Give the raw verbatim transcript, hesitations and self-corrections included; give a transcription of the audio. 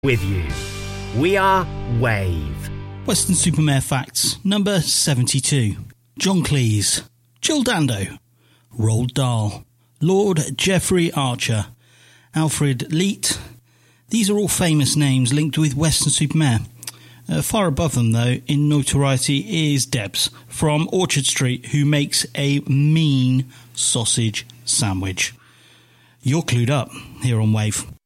with you. We are Wave. Weston-super-Mare Facts, number seventy-two. John Cleese, Jill Dando, Roald Dahl, Lord Jeffrey Archer, Alfred Leet. These are all famous names linked with Weston-super-Mare. Uh, far above them, though, in notoriety is Debs from Orchard Street, who makes a mean sausage sandwich. You're clued up here on Wave.